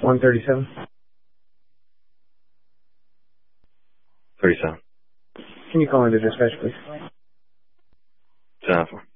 137. 37. Can you call into dispatch, please? 10-4.